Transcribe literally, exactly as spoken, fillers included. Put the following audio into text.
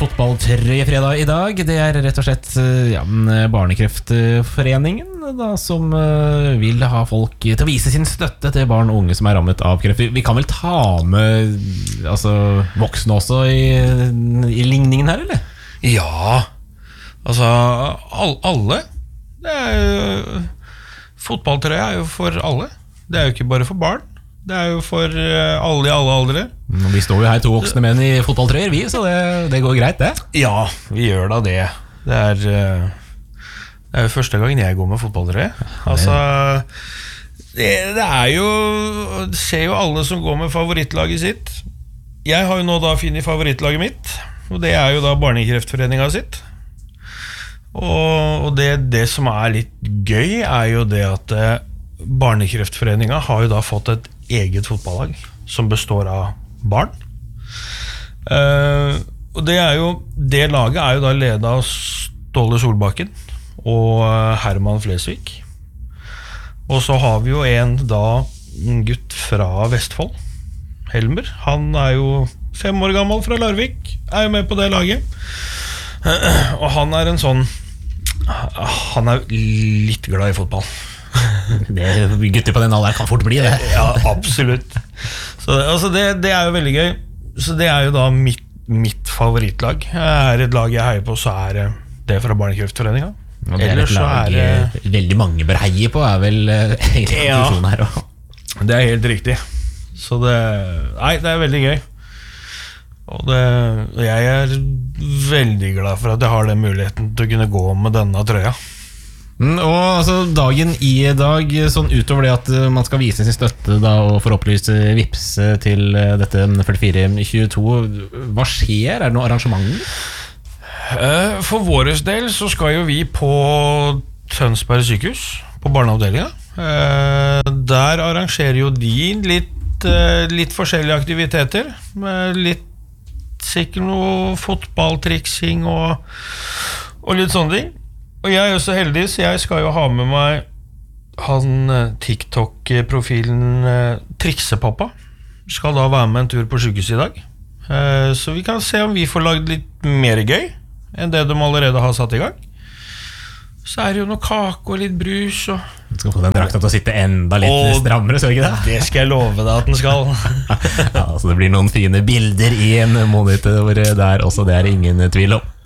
fotballtrøyefredag I dag. Det er rett og slett ja, Barnekreftforeningen da, som uh, vil ha folk til å vise sin støtte til barn og unge som er rammet av kreft. Vi, vi kan vel ta med altså, voksne også i, i ligningen her, eller? Ja, altså all, alle. Det er jo, fotballtrøya er jo for alle. Det er jo ikke bare for barn. Det er jo for alle I alle aldre. Vi står jo her to voksne menn I fotballtrøyer, vi, så det, det går greit, det. Ja, vi gjør da det. Det er, det er jo første gangen jeg går med fotballtrøye. Altså, det, det er jo, det ser jo alle som går med favorittlaget sitt. Jeg har jo nå da funnet favorittlaget mitt, og det er jo da Barnekreftforeningen sitt. Og, og det, det som er litt gøy er jo det at Barnekreftforeningen har jo da fått et eget fotballag som består av barn. Uh, og det er jo det laget er jo da ledet av Ståle Solbakken og Herman Flesvig. Og så har vi jo en da en gutt fra Vestfold, Helmer. Han er jo fem år gammel fra Larvik, er jo med på det laget. Uh, og han er en sånn han er litt glad I fotball. Det gutter på den alderen kan fort bli det. Ja, absolutt. Så altså det, det er jo veldig gøy. Så det er jo da mitt, mitt favorittlag. Er et lag jeg heier på, så er det fra Barnekreftforeningen. Og det er et lag er det... veldig mange bør heie på, er vel egentlig ja, konklusjonen her også. Det er helt riktig. Så det, nei, det er veldig gøy. Og det, jeg er veldig glad for at jeg har den muligheten til å kunne gå med denne trøya. Mm, og altså dagen I dag, sånn utover det at man skal vise sin støtte da, og forhåpentligvis vipse til dette førtifire tjueto, hva skjer? Er det noen arrangementer? For vår del så skal jo vi på Tønsberg sykehus, på barneavdelingen. Der arrangerer jo de litt, litt forskjellige aktiviteter, med litt sikkert noe fotballtriksing og, og litt sånne ting. Og jeg er jo så heldig, så jeg skal jo ha med meg han TikTok-profilen Triksepappa. Skal da være med en tur på sykehuset I dag. Så vi kan se om vi får lagd litt mer gøy enn det de allerede har satt I gang. Så er det jo noe kake og litt brus og... Du skal få den drakta til å sitte enda litt og strammere, så ikke det? Det skal jeg love deg at den skal. Ja, så det blir noen fine bilder I en monitor der også, det er ingen tvil om.